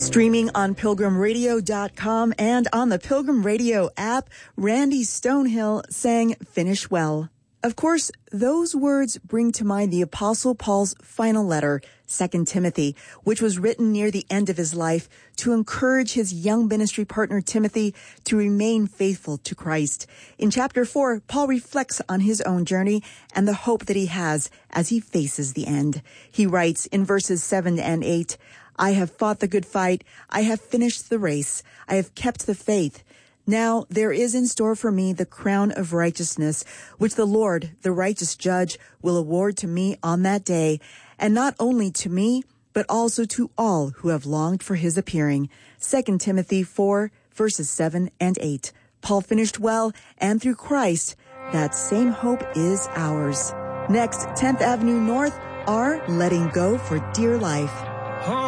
Streaming on PilgrimRadio.com and on the Pilgrim Radio app, Randy Stonehill sang Finish Well. Of course, those words bring to mind the Apostle Paul's final letter, 2 Timothy, which was written near the end of his life to encourage his young ministry partner Timothy to remain faithful to Christ. In chapter 4, Paul reflects on his own journey and the hope that he has as he faces the end. He writes in verses 7 and 8, I have fought the good fight. I have finished the race. I have kept the faith. Now there is in store for me the crown of righteousness, which the Lord, the righteous judge, will award to me on that day, and not only to me, but also to all who have longed for his appearing. 2 Timothy 4, verses 7 and 8. Paul finished well, and through Christ, that same hope is ours. Next, 10th Avenue North are Letting Go for Dear Life.